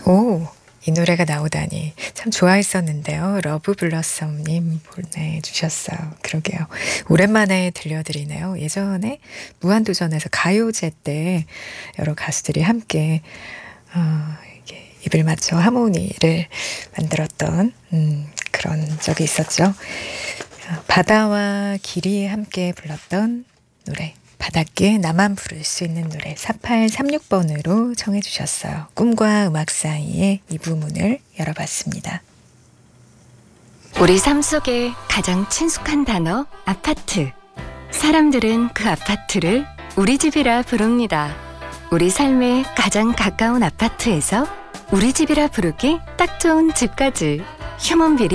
오, 이 노래가 나오다니 참 좋아했었는데요. 러브블러썸님 보내주셨어요. 그러게요. 오랜만에 들려드리네요. 예전에 무한도전에서 가요제 때 여러 가수들이 함께 이렇게 입을 맞춰 하모니를 만들었던 그런 적이 있었죠. 바다와 길이 함께 불렀던 노래, 바닷길 나만 부를 수 있는 노래 4836번으로 청해 주셨어요. 꿈과 음악 사이의 이 부문을 열어봤습니다. 우리 삶 속에 가장 친숙한 단어 아파트. 사람들은 그 아파트를 우리 집이라 부릅니다. 우리 삶에 가장 가까운 아파트에서 우리 집이라 부르기 딱 좋은 집까지 휴먼비리